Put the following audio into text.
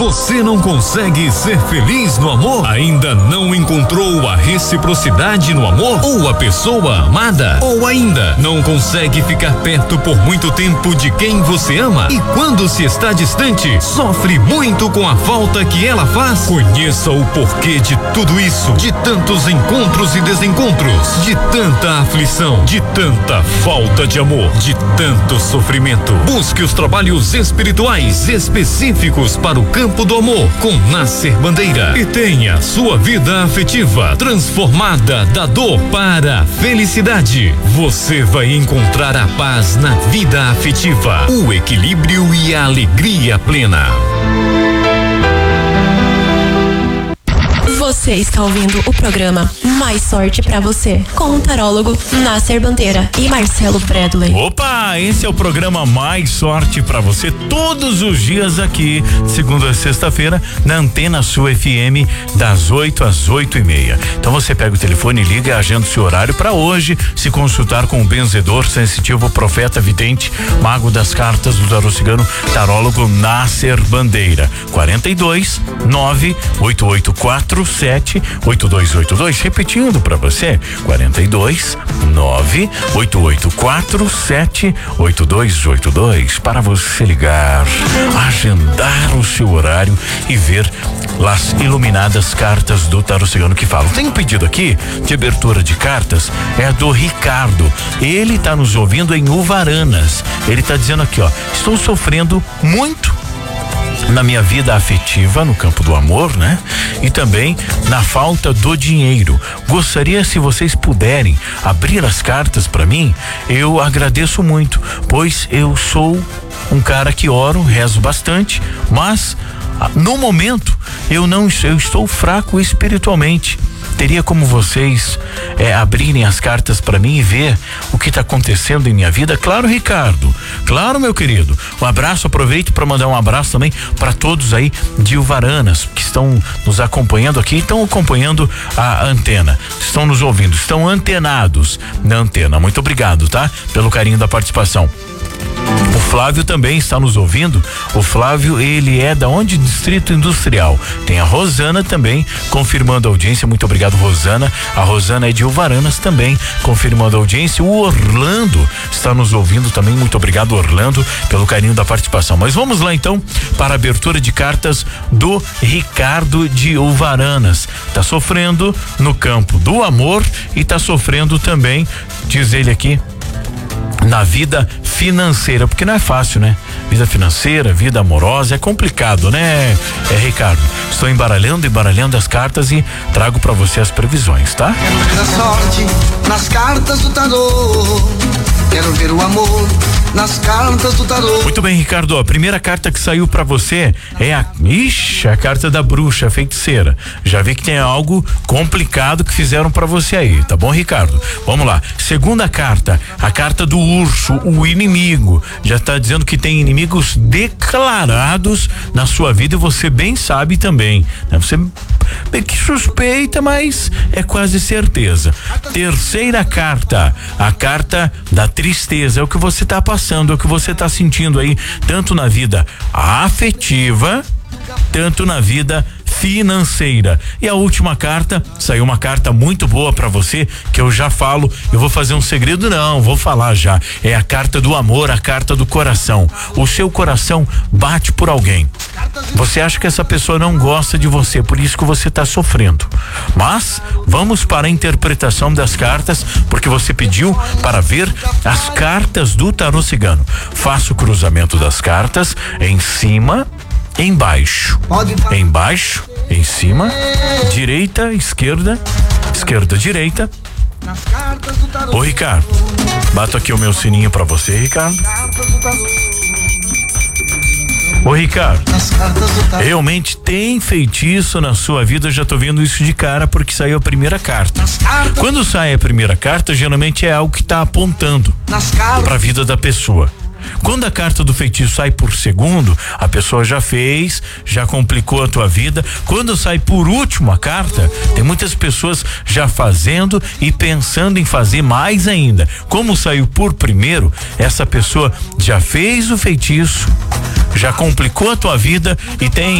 Você não consegue ser feliz no amor? Ainda não encontrou a reciprocidade no amor? Ou a pessoa amada? Ou ainda não consegue ficar perto por muito tempo de quem você ama? E quando se está distante, sofre muito com a falta que ela faz? Conheça o porquê de tudo isso, de tantos encontros e desencontros, de tanta aflição, de tanta falta de amor, de tanto sofrimento. Busque os trabalhos espirituais específicos para o campo do amor com Nascer Bandeira e tenha sua vida afetiva transformada da dor para a felicidade. Você vai encontrar a paz na vida afetiva, o equilíbrio e a alegria plena. Você está ouvindo o programa Mais Sorte Pra Você, com o tarólogo Nascer Bandeira e Marcelo Bradley. Opa, esse é o programa Mais Sorte Pra Você, todos os dias aqui, segunda a sexta-feira, na Antena Sul FM, das 8 às 8:30. Então você pega o telefone, liga e agenda o seu horário para hoje se consultar com o benzedor, sensitivo, profeta, vidente, mago das cartas do tarô cigano, tarólogo Nascer Bandeira. 42 98847 8282, repetindo para você, 42 98847 8282, para você ligar, agendar o seu horário e ver as iluminadas cartas do tarô cigano que falam. Tem um pedido aqui de abertura de cartas, é do Ricardo. Ele tá nos ouvindo em Uvaranas. Ele tá dizendo aqui, ó: estou sofrendo muito na minha vida afetiva, no campo do amor, né? E também na falta do dinheiro. Gostaria, se vocês puderem abrir as cartas para mim, eu agradeço muito, pois eu sou um cara que oro, rezo bastante, mas no momento eu estou fraco espiritualmente. Teria como vocês abrirem as cartas para mim e ver o que está acontecendo em minha vida? Claro, Ricardo. Claro, meu querido. Um abraço, aproveito para mandar um abraço também para todos aí de Uvaranas que estão nos acompanhando aqui, estão acompanhando a antena, estão nos ouvindo, estão antenados na antena. Muito obrigado, tá? Pelo carinho da participação. O Flávio também está nos ouvindo. O Flávio, ele é da onde? Distrito Industrial. Tem a Rosana também confirmando a audiência. Muito obrigado, Rosana. A Rosana é de Uvaranas também confirmando a audiência. O Orlando está nos ouvindo também. Muito obrigado, Orlando, pelo carinho da participação. Mas vamos lá então para a abertura de cartas do Ricardo de Uvaranas. Tá sofrendo no campo do amor e tá sofrendo também, diz ele aqui, na vida financeira, porque não é fácil, né? Vida financeira, vida amorosa, é complicado, né, Ricardo? Estou embaralhando as cartas e trago para você as previsões, tá? Quero ver a sorte nas cartas do tarô. Quero ver o amor nas cartas do tarô. Muito bem, Ricardo, a primeira carta que saiu pra você é a carta da bruxa, a feiticeira. Já vi que tem algo complicado que fizeram pra você aí, tá bom, Ricardo? Vamos lá. Segunda carta, a carta do urso, o inimigo. Já tá dizendo que tem inimigos declarados na sua vida e você bem sabe também, né? Você bem que suspeita, mas é quase certeza. Terceira carta, a carta da tristeza, é o que você tá passando, é o que você tá sentindo aí, tanto na vida afetiva, tanto na vida financeira. E a última carta, saiu uma carta muito boa pra você, que eu já falo, eu vou fazer um segredo? Não, vou falar já. É a carta do amor, a carta do coração. O seu coração bate por alguém. Você acha que essa pessoa não gosta de você, por isso que você tá sofrendo. Mas vamos para a interpretação das cartas, porque você pediu para ver as cartas do tarô cigano. Faça o cruzamento das cartas em cima, embaixo, em cima, direita, esquerda, direita. Ô, Ricardo, bato aqui o meu sininho pra você, Ricardo. Ô, Ricardo, realmente tem feitiço na sua vida, eu já tô vendo isso de cara porque saiu a primeira carta. Quando sai a primeira carta, geralmente é algo que tá apontando pra vida da pessoa. Quando a carta do feitiço sai por segundo, a pessoa já fez, já complicou a tua vida. Quando sai por último a carta, tem muitas pessoas já fazendo e pensando em fazer mais ainda. Como saiu por primeiro, essa pessoa já fez o feitiço, já complicou a tua vida e tem